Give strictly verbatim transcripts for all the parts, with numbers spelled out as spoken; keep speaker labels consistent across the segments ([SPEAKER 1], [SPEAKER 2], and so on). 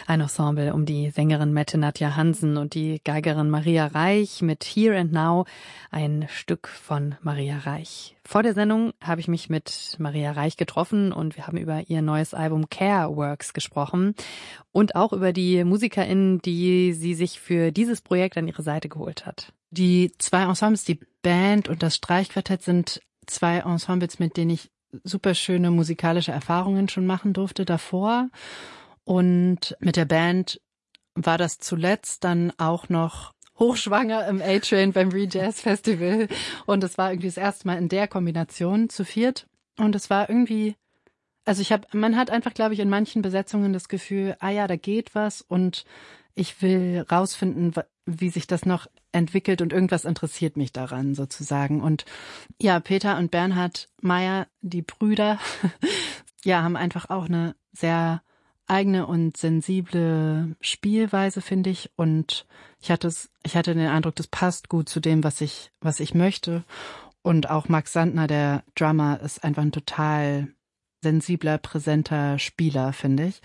[SPEAKER 1] Ein Ensemble um die Sängerin Mette Nadja Hansen und die Geigerin Maria Reich mit Here and Now, ein Stück von Maria Reich. Vor der Sendung habe ich mich mit Maria Reich getroffen und wir haben über ihr neues Album Care Works gesprochen und auch über die MusikerInnen, die sie sich für dieses Projekt an ihre Seite geholt hat.
[SPEAKER 2] Die zwei Ensembles, die Band und das Streichquartett, sind zwei Ensembles, mit denen ich super schöne musikalische Erfahrungen schon machen durfte davor. Und mit der Band war das zuletzt dann auch noch hochschwanger im A-Train beim Re-Jazz Festival. Und es war irgendwie das erste Mal in der Kombination zu viert. Und es war irgendwie, also ich habe, man hat einfach, glaube ich, in manchen Besetzungen das Gefühl, ah ja, da geht was und ich will rausfinden, wie sich das noch entwickelt und irgendwas interessiert mich daran sozusagen. Und ja, Peter und Bernhard Meyer, die Brüder, ja, haben einfach auch eine sehr eigene und sensible Spielweise, finde ich. Und ich hatte es, ich hatte den Eindruck, das passt gut zu dem, was ich, was ich möchte. Und auch Max Sandner, der Drummer, ist einfach ein total sensibler, präsenter Spieler, finde ich.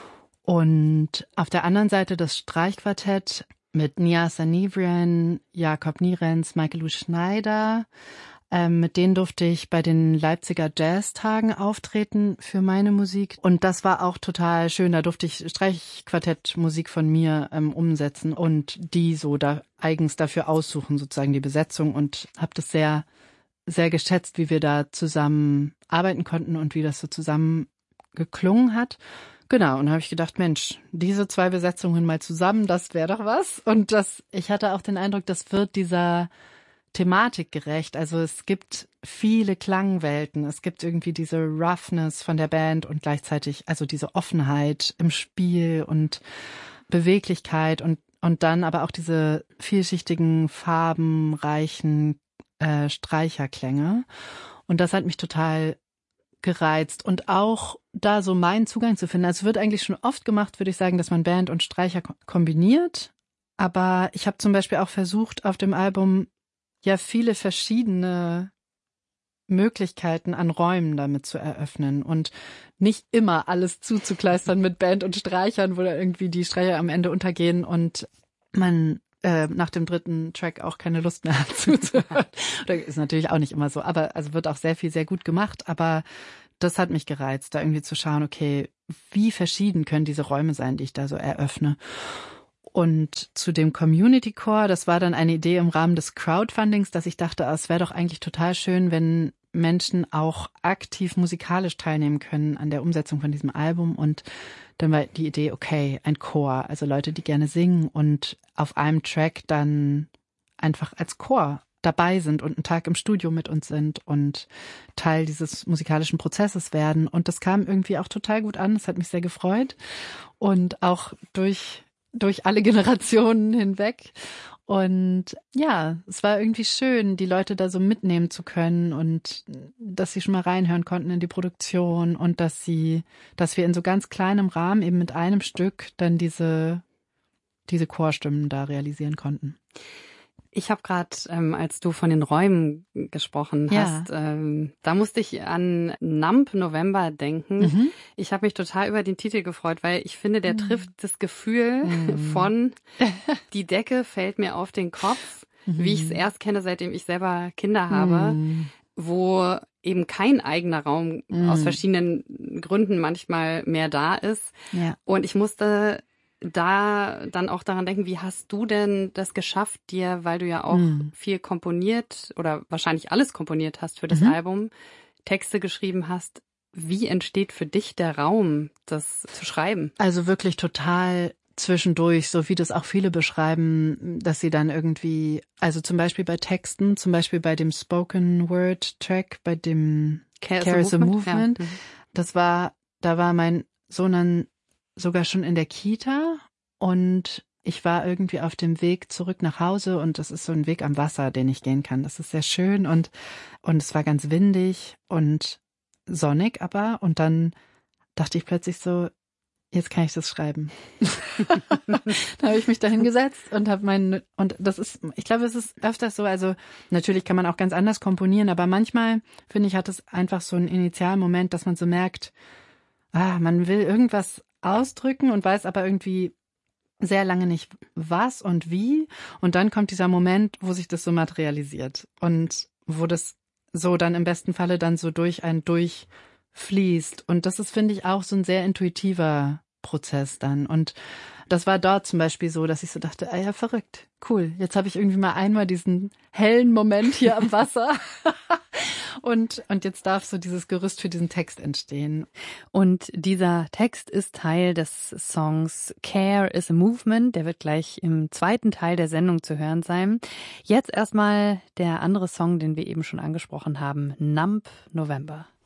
[SPEAKER 2] Und auf der anderen Seite das Streichquartett mit Nia Sanivrian, Jakob Nierens, Michael Lou Schneider. Ähm, mit denen durfte ich bei den Leipziger Jazztagen auftreten für meine Musik. Und das war auch total schön. Da durfte ich Streichquartettmusik von mir ähm, umsetzen und die so da eigens dafür aussuchen, sozusagen die Besetzung. Und habe das sehr, sehr geschätzt, wie wir da zusammen arbeiten konnten und wie das so zusammen geklungen hat. Genau, und da habe ich gedacht, Mensch, diese zwei Besetzungen mal zusammen, das wäre doch was. Und das, ich hatte auch den Eindruck, das wird dieser Thematik gerecht. Also es gibt viele Klangwelten. Es gibt irgendwie diese Roughness von der Band und gleichzeitig also diese Offenheit im Spiel und Beweglichkeit und und dann aber auch diese vielschichtigen, farbenreichen äh, Streicherklänge. Und das hat mich total gereizt und auch da so meinen Zugang zu finden. Also es wird eigentlich schon oft gemacht, würde ich sagen, dass man Band und Streicher kombiniert. Aber ich habe zum Beispiel auch versucht, auf dem Album ja viele verschiedene Möglichkeiten an Räumen damit zu eröffnen und nicht immer alles zuzukleistern mit Band und Streichern, wo da irgendwie die Streicher am Ende untergehen und man äh, nach dem dritten Track auch keine Lust mehr hat zuzuhören. Oder ist natürlich auch nicht immer so, aber also wird auch sehr viel sehr gut gemacht, aber das hat mich gereizt, da irgendwie zu schauen, okay, wie verschieden können diese Räume sein, die ich da so eröffne. Und zu dem Community Core, das war dann eine Idee im Rahmen des Crowdfundings, dass ich dachte, es wäre doch eigentlich total schön, wenn Menschen auch aktiv musikalisch teilnehmen können an der Umsetzung von diesem Album. Und dann war die Idee, okay, ein Chor, also Leute, die gerne singen und auf einem Track dann einfach als Chor dabei sind und einen Tag im Studio mit uns sind und Teil dieses musikalischen Prozesses werden. Und das kam irgendwie auch total gut an. Das hat mich sehr gefreut. Und auch durch durch alle Generationen hinweg. Und ja, es war irgendwie schön, die Leute da so mitnehmen zu können und dass sie schon mal reinhören konnten in die Produktion und dass sie, dass wir in so ganz kleinem Rahmen eben mit einem Stück dann diese, diese Chorstimmen da realisieren konnten.
[SPEAKER 1] Ich habe gerade, ähm, als du von den Räumen gesprochen
[SPEAKER 2] Ja.
[SPEAKER 1] hast, ähm, da musste ich an Numb November denken. Mhm. Ich habe mich total über den Titel gefreut, weil ich finde, der mhm. trifft das Gefühl mhm. von die Decke fällt mir auf den Kopf, mhm. wie ich es erst kenne, seitdem ich selber Kinder habe, mhm. wo eben kein eigener Raum mhm. aus verschiedenen Gründen manchmal mehr da ist.
[SPEAKER 2] Ja.
[SPEAKER 1] Und ich musste da dann auch daran denken, wie hast du denn das geschafft, dir, weil du ja auch mhm. viel komponiert oder wahrscheinlich alles komponiert hast für das mhm. Album, Texte geschrieben hast, wie entsteht für dich der Raum, das zu schreiben?
[SPEAKER 2] Also wirklich total zwischendurch, so wie das auch viele beschreiben, dass sie dann irgendwie, also zum Beispiel bei Texten, zum Beispiel bei dem Spoken Word Track, bei dem Care, Care is a Movement, Movement ja. das war, da war mein Sohn dann sogar schon in der Kita und ich war irgendwie auf dem Weg zurück nach Hause und das ist so ein Weg am Wasser, den ich gehen kann. Das ist sehr schön und und es war ganz windig und sonnig aber und dann dachte ich plötzlich so, jetzt kann ich das schreiben. Da habe ich mich da hingesetzt und habe meinen, und das ist, ich glaube, es ist öfters so, also natürlich kann man auch ganz anders komponieren, aber manchmal, finde ich, hat es einfach so einen Initialmoment, dass man so merkt, ah, man will irgendwas ausdrücken und weiß aber irgendwie sehr lange nicht was und wie. Und dann kommt dieser Moment, wo sich das so materialisiert und wo das so dann im besten Falle dann so durch einen durchfließt. Und das ist, finde ich, auch so ein sehr intuitiver Prozess dann. Und das war dort zum Beispiel so, dass ich so dachte, ah ja, verrückt, cool. Jetzt habe ich irgendwie mal einmal diesen hellen Moment hier am Wasser. Und, und jetzt darf so dieses Gerüst für diesen Text entstehen.
[SPEAKER 1] Und dieser Text ist Teil des Songs Care is a Movement. Der wird gleich im zweiten Teil der Sendung zu hören sein. Jetzt erstmal der andere Song, den wir eben schon angesprochen haben, Numb November.